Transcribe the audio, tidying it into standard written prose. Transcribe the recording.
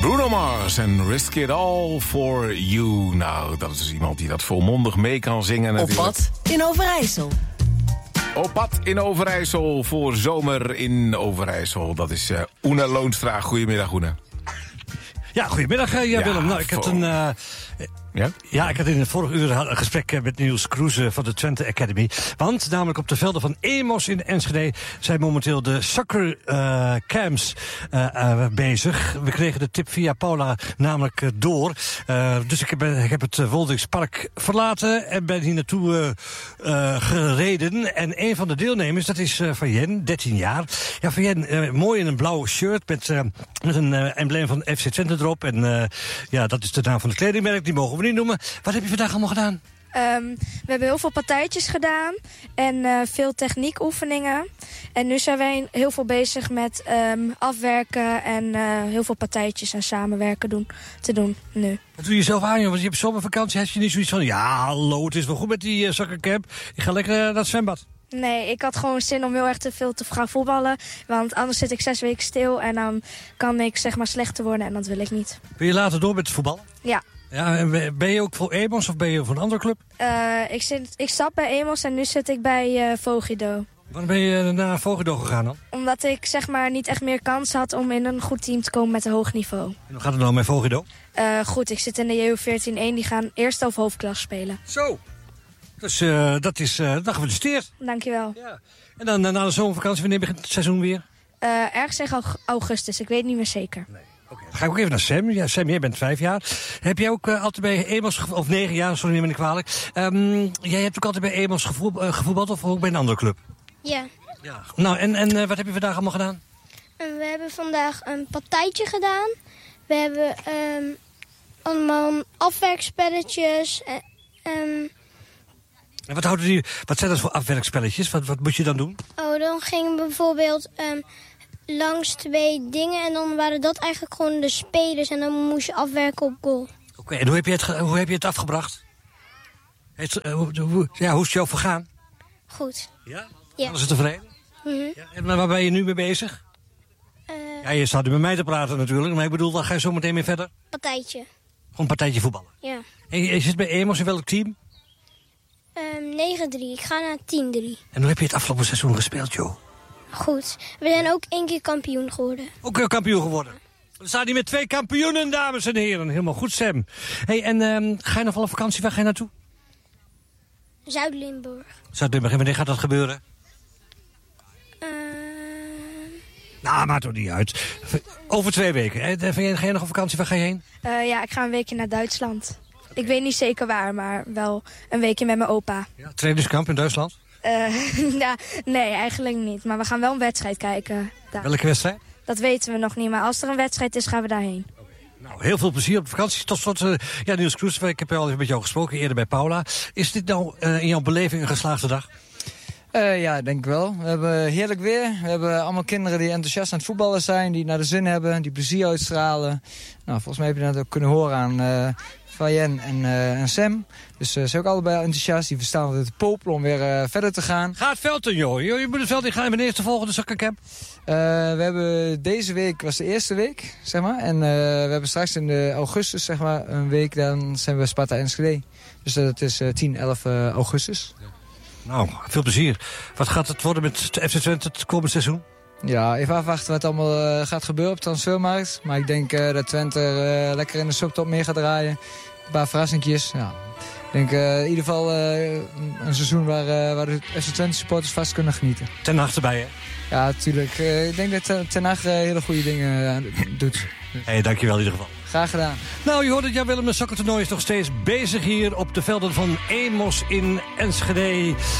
Bruno Mars en Risk It All For You. Nou, dat is dus iemand die dat volmondig mee kan zingen natuurlijk. Op pad in Overijssel. Op pad in Overijssel voor zomer in Overijssel. Dat is Oene Loonstra. Goedemiddag, Oene. Ja, goedemiddag Willem. Nou, ik had een... Ja, ik had in het vorige uur een gesprek met Niels Kroeze van de Twente Academy. Want namelijk op de velden van Emos in Enschede zijn momenteel de soccer camps bezig. We kregen de tip via Paula namelijk door. Dus ik heb het Woldingspark verlaten en ben hier naartoe gereden. En een van de deelnemers, dat is Fayen, 13 jaar. Ja, Fayen, mooi in een blauw shirt met een embleem van FC Twente erop. En ja, dat is de naam van het kledingmerk, die mogen we niet noemen. Wat heb je vandaag allemaal gedaan? We hebben heel veel partijtjes gedaan en veel techniekoefeningen. En nu zijn wij heel veel bezig met afwerken en heel veel partijtjes en samenwerken te doen nu. Wat doe je zelf aan, joh? Want je hebt zomervakantie, heb je niet zoiets van... Ja, hallo, het is wel goed met die soccercamp. Ik ga lekker naar het zwembad. Nee, ik had gewoon zin om heel erg te veel te gaan voetballen. Want anders zit ik 6 weken stil en dan kan ik zeg maar slechter worden en dat wil ik niet. Wil je later door met het voetballen? Ja. Ja, en ben je ook voor Emos of ben je voor een andere club? Ik zat bij Emos en nu zit ik bij Vogido. Waarom ben je naar Vogido gegaan dan? Omdat ik zeg maar niet echt meer kans had om in een goed team te komen met een hoog niveau. En hoe gaat het nou met Vogido? Goed, ik zit in de JU14-1. Die gaan eerst of hoofdklas spelen. Zo. Dus dat is gefeliciteerd. Dankjewel. Ja. En dan na de zomervakantie, wanneer begint het seizoen weer? Ergens tegen augustus, ik weet niet meer zeker. Nee. Okay. Dan ga ik ook even naar Sam. Ja, Sam, jij bent 5 jaar. Heb jij ook altijd bij Emos, of 9 jaar, sorry, neem me niet kwalijk. Jij hebt ook altijd bij Emos gevoetbald of ook bij een andere club? Ja. Ja. Nou, en wat heb je vandaag allemaal gedaan? We hebben vandaag een partijtje gedaan. We hebben allemaal afwerkspelletjes. En wat zijn dat voor afwerkspelletjes? Wat moet je dan doen? Oh, dan gingen we bijvoorbeeld langs 2 dingen. En dan waren dat eigenlijk gewoon de spelers. En dan moest je afwerken op goal. Oké, en hoe heb je het afgebracht? Hoe is het jou vergaan? Goed. Ja? Ja. Was het tevreden? Mm-hmm. Ja, en waar ben je nu mee bezig? Ja, je staat nu met mij te praten natuurlijk. Maar ik bedoel, dan ga je zo meteen mee verder? Partijtje. Gewoon een partijtje voetballen? Ja. En je zit bij Emos in welk team? 9-3. Ik ga naar 10-3. En hoe heb je het afgelopen seizoen gespeeld, joh? Goed. We zijn ook 1 keer kampioen geworden. Ook kampioen geworden. We staan hier met 2 kampioenen, dames en heren. Helemaal goed, Sam. Hey, en ga je nog wel op vakantie? Waar ga je naartoe? Zuid-Limburg. Zuid-Limburg. En wanneer gaat dat gebeuren? Nou, maakt toch niet uit. Over 2 weken. Ga je nog op vakantie? Waar ga je heen? Ja, ik ga een weekje naar Duitsland. Ik weet niet zeker waar, maar wel een weekje met mijn opa. Ja, trainingskamp in Duitsland? Ja, nee, eigenlijk niet. Maar we gaan wel een wedstrijd kijken. Daar. Welke wedstrijd? Dat weten we nog niet, maar als er een wedstrijd is, gaan we daarheen. Nou, heel veel plezier op de vakantie. Tot slot, Niels Kroes, ik heb al even met jou gesproken, eerder bij Paula. Is dit nou in jouw beleving een geslaagde dag? Ja, denk ik wel. We hebben heerlijk weer. We hebben allemaal kinderen die enthousiast aan het voetballen zijn, die naar de zin hebben, die plezier uitstralen. Nou, volgens mij heb je dat ook kunnen horen aan Fayen en Sam. Dus ze zijn ook allebei enthousiast. Die verstaan het popelen om weer verder te gaan. Ga het veld in, joh. Je moet het veld in gaan. En wanneer is de volgende soccercamp? We hebben deze week, was de eerste week, zeg maar. En we hebben straks in de augustus, zeg maar, een week, dan zijn we Sparta Enschede. Dus dat is 10, 11 augustus. Nou, veel plezier. Wat gaat het worden met FC Twente het komende seizoen? Ja, even afwachten wat allemaal gaat gebeuren op de transfermarkt. Maar ik denk dat Twente lekker in de subtop mee gaat draaien. Een paar verrassingjes. Ja. Ik denk in ieder geval een seizoen waar de FC Twente supporters vast kunnen genieten. Ten Hag erbij, hè? Ja, natuurlijk. Ik denk dat Ten Hag hele goede dingen doet. Hey, dankjewel in ieder geval. Graag gedaan. Nou, je hoort het, Jan Willem, het sokkertoernooi is nog steeds bezig hier op de velden van Emos in Enschede.